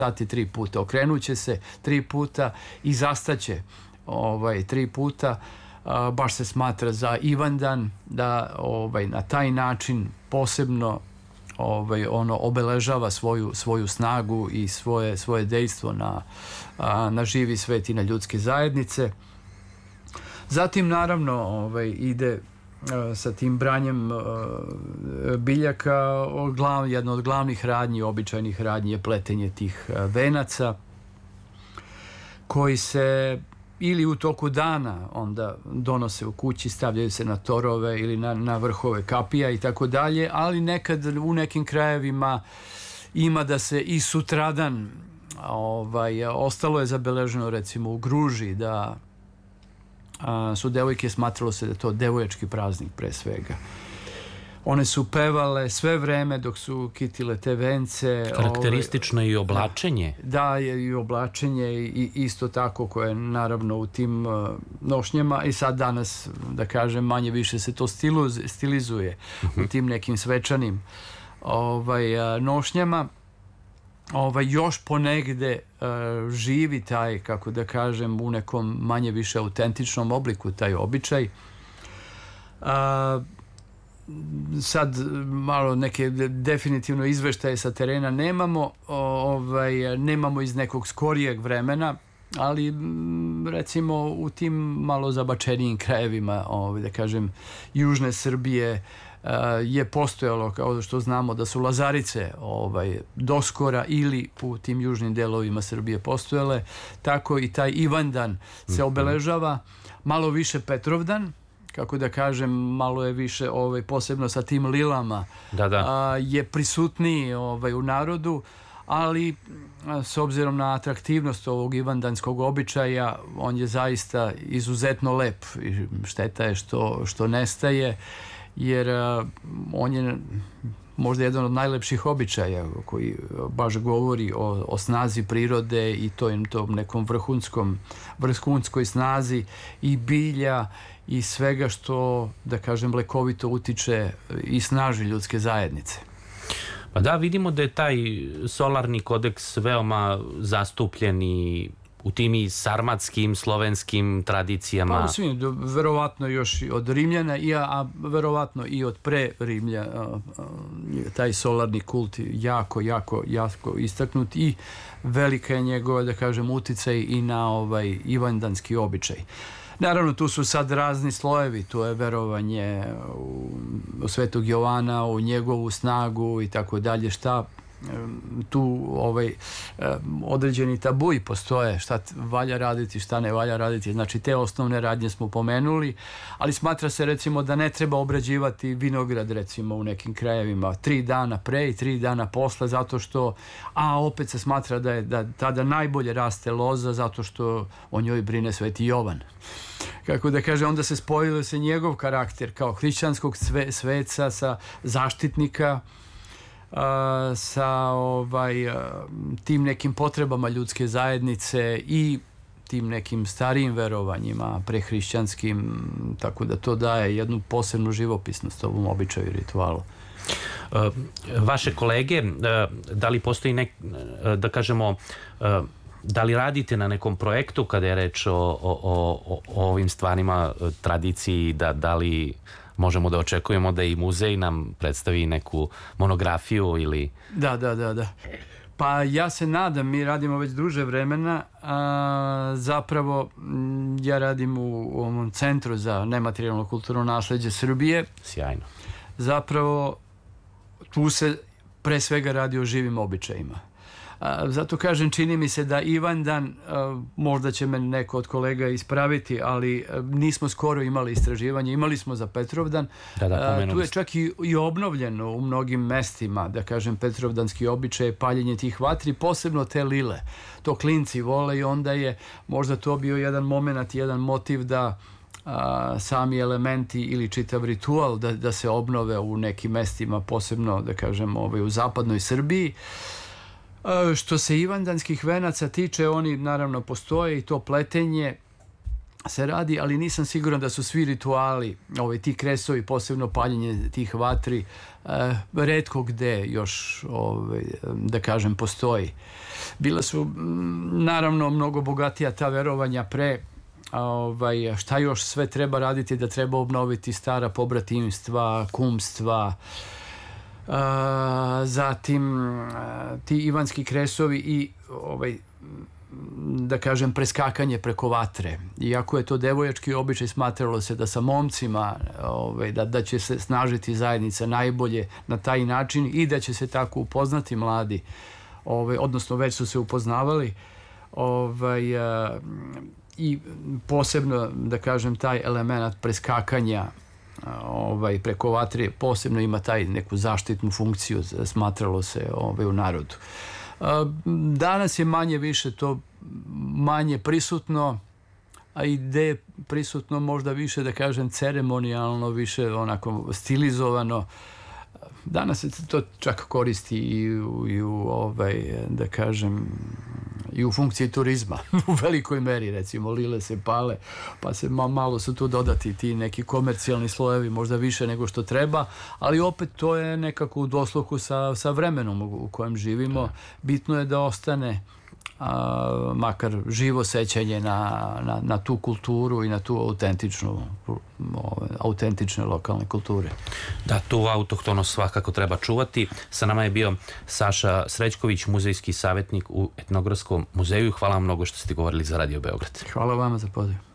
stati 3 puta, okrenuće se 3 puta i zastaće 3 puta. Baš se smatra za Ivandan da na taj način posebno ono obeležava svoju snagu i svoje dejstvo na živi svet i na ljudske zajednice. Zatim naravno ide sa tim branjem biljaka, jedna od glavnih radnji, običajnih radnji je pletenje tih venaca koji se ili u toku dana onda donose u kući, stavljaju se na torove ili na vrhove kapija i tako dalje, ali nekad u nekim krajevima ima da se i sutradan ostalo je zabeleženo recimo u Gruži da su devojke, smatralo se da je to devojački praznik pre svega. One su pevale sve vreme dok su kitile te vence. Karakteristično i oblačenje. Da, i oblačenje i isto tako koje naravno u tim nošnjama i sad danas, da kažem, manje više se to stilizuje u tim nekim svečanim nošnjama. Još ponegde živi taj, kako da kažem, u nekom manje više autentičnom obliku taj običaj. Sad malo neke definitivno izveštaje sa terena nemamo iz nekog skorijeg vremena, ali recimo u tim malo zabačenijim krajevima, da kažem, južne Srbije je postojalo, kao što znamo da su Lazarice doskora ili u tim južnim delovima Srbije postojale, tako i taj Ivandan se obeležava malo više Petrovdan, kako da kažem, malo je više posebno sa tim lilama je prisutniji u narodu, ali s obzirom na atraktivnost ovog ivandanskog običaja on je zaista izuzetno lep i šteta je što nestaje, jer on je možda jedan od najlepših običaja koji baš govori o snazi prirode i tom nekom vrhunskoj snazi i bilja i svega što, da kažem, lekovito utiče i snaži ljudske zajednice. Pa da, vidimo da je taj solarni kodeks veoma zastupljen i u tim i sarmatskim, slovenskim tradicijama. Pa u svim, verovatno još od Rimljana, a verovatno i od pre Rimlja, taj solarni kult jako istaknut i velika je njegova, da kažem, uticaj i na ivandanski običaj. Naravno, tu su sad razni slojevi, tu je verovanje u Svetog Jovana, u njegovu snagu i tako dalje, šta tu određeni tabuji postoje, šta valja raditi, šta ne valja raditi. Znači, te osnovne radnje smo pomenuli, ali smatra se recimo da ne treba obrađivati vinograd recimo u nekim krajevima 3 dana pre i 3 dana posle, zato što, opet se smatra da tada najbolje raste loza zato što o njoj brine Sveti Jovan. Kako da kaže, onda se spojilo se njegov karakter kao hrišćanskog sveca sa zaštitnika, sa tim nekim potrebama ljudske zajednice i tim nekim starijim verovanjima prehrišćanskim, tako da to daje jednu posebnu živopisnost ovom običaju i ritualu. Vaše kolege, da li postoji da kažemo, da li radite na nekom projektu kada je reč o ovim stvarima, tradiciji, da li možemo da očekujemo da i muzej nam predstavi neku monografiju ili... Da. Pa ja se nadam, mi radimo već duže vremena, zapravo ja radim u ovom Centru za nematerijalno kulturno nasleđe Srbije. Sjajno. Zapravo tu se pre svega radi o živim običajima. Zato kažem, čini mi se da Ivandan, možda će me neko od kolega ispraviti, ali nismo skoro imali istraživanje, imali smo za Petrovdan. Tu je čak i obnovljeno u mnogim mestima, da kažem, petrovdanski običaj, paljenje tih vatri, posebno te lile. To klinci vole i onda je možda to bio jedan moment, jedan motiv da sami elementi ili čitav ritual da se obnove u nekim mestima, posebno, da kažem, u zapadnoj Srbiji. Što se ivandanskih venaca tiče, oni naravno postoje i to pletenje se radi, ali nisam siguran da su svi rituali, ti kresovi, posebno paljenje tih vatri, retko gde još, da kažem, postoji. Bila su, naravno, mnogo bogatija ta verovanja pre, šta još sve treba raditi, da treba obnoviti stara pobratimstva, kumstva, zatim ti ivanski kresovi i da kažem preskakanje preko vatre. Iako je to devojački običaj, smatralo se da sa momcima da će se snažiti zajednica najbolje na taj način i da će se tako upoznati mladi, odnosno već su se upoznavali, i posebno, da kažem, taj element preskakanja preko vatre posebno ima taj neku zaštitnu funkciju, smatralo se u narodu. Danas je manje više to manje prisutno, a i gde je prisutno možda više, da kažem, ceremonijalno, više onako stilizovano. Danas se to čak koristi i u da kažem, i u funkciji turizma u velikoj meri, recimo lile se pale, pa se malo su tu dodati ti neki komercijalni slojevi, možda više nego što treba, ali opet to je nekako u dosluhu sa vremenom u kojem živimo. Bitno je da ostane makar živo sećanje na tu kulturu i na tu autentične lokalne kulture. Da, tu autohtonost svakako treba čuvati. Sa nama je bio Saša Srećković, muzejski savjetnik u Etnografskom muzeju. Hvala vam mnogo što ste govorili za Radio Beograd. Hvala vama za poziv.